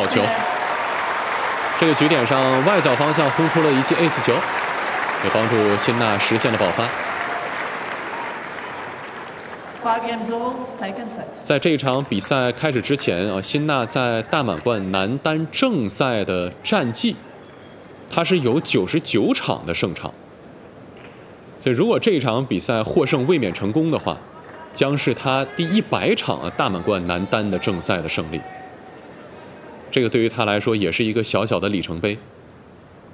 角球。这个局点上，外角方向轰出了一记 ace 球，也帮助辛纳实现了爆发。在这场比赛开始之前辛纳在大满贯男单正赛的战绩，他是有99场的胜场。所以，如果这场比赛获胜卫冕成功的话，将是他第100场大满贯男单的正赛的胜利。这个对于他来说也是一个小小的里程碑。